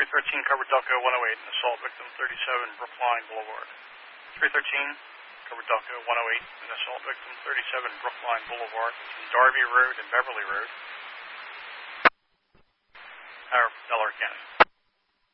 313, cover Delco 108, an assault victim 37 Brookline Boulevard. 313, cover Delco 108, an assault victim 37 Brookline Boulevard, between Darby Road and Beverly Road. Delaware County.